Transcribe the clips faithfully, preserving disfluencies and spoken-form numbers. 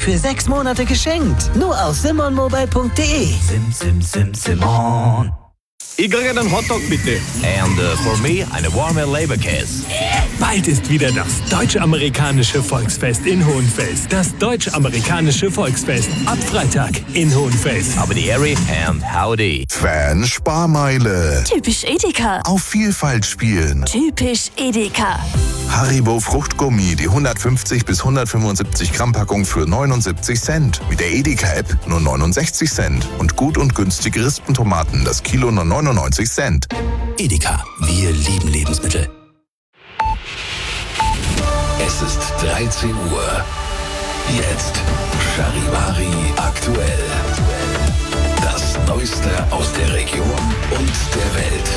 für sechs Monate geschenkt. Nur auf simonmobile punkt de. Sim, sim, sim, Simon. Ich kriege einen Hotdog bitte. And uh, for me, eine warme Leberkäse. Bald ist wieder das Deutsch-Amerikanische Volksfest in Hohenfels. Das Deutsch-Amerikanische Volksfest ab Freitag in Hohenfels. Aber die Ehre and howdy. Fan Sparmeile. Typisch Edeka. Auf Vielfalt spielen. Typisch Edeka. Haribo Fruchtgummi, die hundertfünfzig bis hundertfünfundsiebzig Gramm Packung für neunundsiebzig Cent. Mit der Edeka-App nur neunundsechzig Cent. Und gut und günstige Rispentomaten, das Kilo nur neunundneunzig Cent. Edeka, wir lieben Lebensmittel. Es ist dreizehn Uhr. Jetzt Charivari aktuell. Das Neueste aus der Region und der Welt.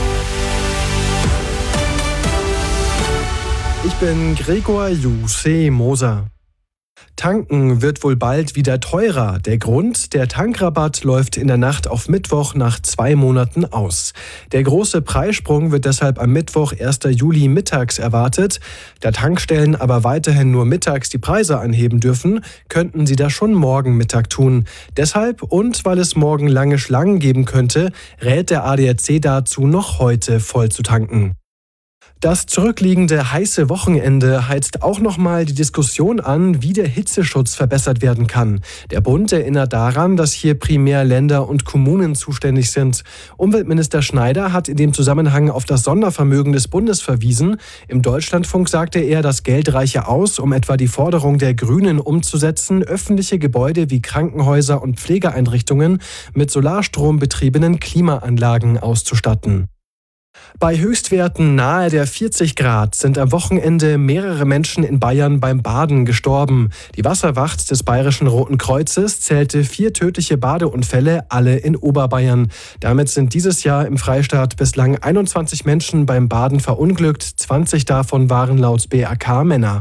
Ich bin Gregor Jussi Moser. Tanken wird wohl bald wieder teurer. Der Grund, der Tankrabatt läuft in der Nacht auf Mittwoch nach zwei Monaten aus. Der große Preissprung wird deshalb am Mittwoch, ersten Juli mittags erwartet. Da Tankstellen aber weiterhin nur mittags die Preise anheben dürfen, könnten sie das schon morgen Mittag tun. Deshalb und weil es morgen lange Schlangen geben könnte, rät der A D A C dazu, noch heute voll zu tanken. Das zurückliegende heiße Wochenende heizt auch nochmal die Diskussion an, wie der Hitzeschutz verbessert werden kann. Der Bund erinnert daran, dass hier primär Länder und Kommunen zuständig sind. Umweltminister Schneider hat in dem Zusammenhang auf das Sondervermögen des Bundes verwiesen. Im Deutschlandfunk sagte er, das Geld reiche aus, um etwa die Forderung der Grünen umzusetzen, öffentliche Gebäude wie Krankenhäuser und Pflegeeinrichtungen mit Solarstrom betriebenen Klimaanlagen auszustatten. Bei Höchstwerten nahe der vierzig Grad sind am Wochenende mehrere Menschen in Bayern beim Baden gestorben. Die Wasserwacht des Bayerischen Roten Kreuzes zählte vier tödliche Badeunfälle, alle in Oberbayern. Damit sind dieses Jahr im Freistaat bislang einundzwanzig Menschen beim Baden verunglückt, zwanzig davon waren laut B A K Männer.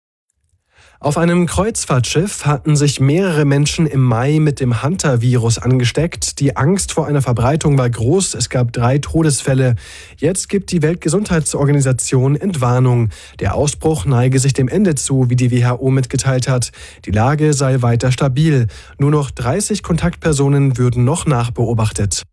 Auf einem Kreuzfahrtschiff hatten sich mehrere Menschen im Mai mit dem Hunter-Virus angesteckt. Die Angst vor einer Verbreitung war groß. Es gab drei Todesfälle. Jetzt gibt die Weltgesundheitsorganisation Entwarnung. Der Ausbruch neige sich dem Ende zu, wie die W H O mitgeteilt hat. Die Lage sei weiter stabil. Nur noch dreißig Kontaktpersonen würden noch nachbeobachtet.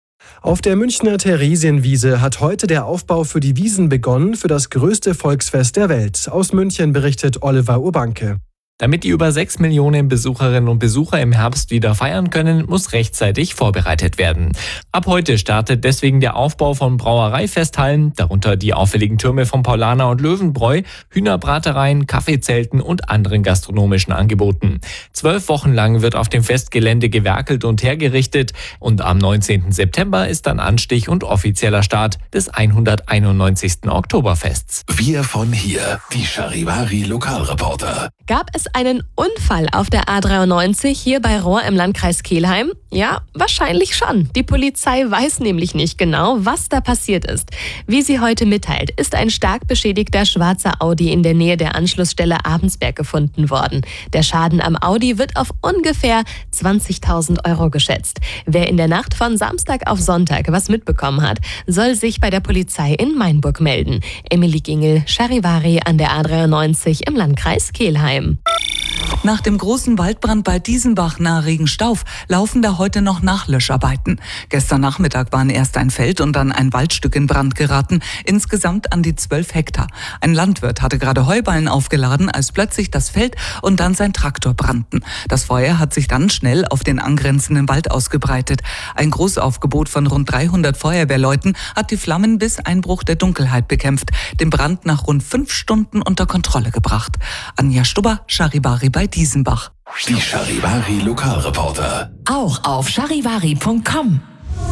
Auf der Münchner Theresienwiese hat heute der Aufbau für die Wiesn begonnen, für das größte Volksfest der Welt. Aus München berichtet Oliver Urbanke. Damit die über sechs Millionen Besucherinnen und Besucher im Herbst wieder feiern können, muss rechtzeitig vorbereitet werden. Ab heute startet deswegen der Aufbau von Brauereifesthallen, darunter die auffälligen Türme von Paulaner und Löwenbräu, Hühnerbratereien, Kaffeezelten und anderen gastronomischen Angeboten. Zwölf Wochen lang wird auf dem Festgelände gewerkelt und hergerichtet und am neunzehnten September ist dann Anstich und offizieller Start des hunderteinundneunzigsten Oktoberfests. Wir von hier, die Charivari Lokalreporter. Gab es einen Unfall auf der A dreiundneunzig hier bei Rohr im Landkreis Kelheim? Ja, wahrscheinlich schon. Die Polizei weiß nämlich nicht genau, was da passiert ist. Wie sie heute mitteilt, ist ein stark beschädigter schwarzer Audi in der Nähe der Anschlussstelle Abensberg gefunden worden. Der Schaden am Audi wird auf ungefähr zwanzigtausend Euro geschätzt. Wer in der Nacht von Samstag auf Sonntag was mitbekommen hat, soll sich bei der Polizei in Mainburg melden. Emily Gingel, Charivari an der A dreiundneunzig im Landkreis Kelheim. Nach dem großen Waldbrand bei Diesenbach nahe Regenstauf laufen da heute noch Nachlöscharbeiten. Gestern Nachmittag waren erst ein Feld und dann ein Waldstück in Brand geraten, insgesamt an die zwölf Hektar. Ein Landwirt hatte gerade Heuballen aufgeladen, als plötzlich das Feld und dann sein Traktor brannten. Das Feuer hat sich dann schnell auf den angrenzenden Wald ausgebreitet. Ein Großaufgebot von rund dreihundert Feuerwehrleuten hat die Flammen bis Einbruch der Dunkelheit bekämpft, den Brand nach rund fünf Stunden unter Kontrolle gebracht. Anja Stubber, Charivari bei Diesenbach. Die Charivari Lokalreporter. Auch auf charivari punkt com.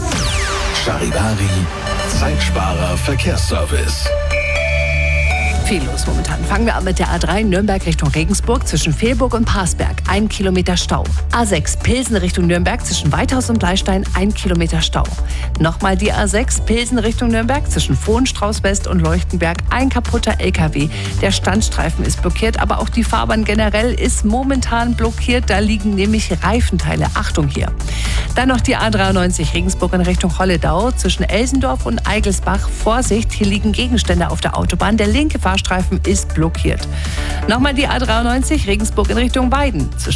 Charivari, Zeitsparer Verkehrsservice. Viel los momentan. Fangen wir an mit der A drei Nürnberg Richtung Regensburg zwischen Fehlburg und Parsberg. Ein Kilometer Stau. A sechs Pilsen Richtung Nürnberg zwischen Weithaus und Bleistein. Ein Kilometer Stau. Nochmal die A sechs Pilsen Richtung Nürnberg zwischen Vohenstrauß West und Leuchtenberg. Ein kaputter L K W. Der Standstreifen ist blockiert, aber auch die Fahrbahn generell ist momentan blockiert. Da liegen nämlich Reifenteile. Achtung hier. Dann noch die A dreiundneunzig Regensburg in Richtung Holledau zwischen Elsendorf und Eigelsbach. Vorsicht, hier liegen Gegenstände auf der Autobahn. Der linke Fahrstreifen ist blockiert. Nochmal die A dreiundneunzig Regensburg in Richtung Weiden.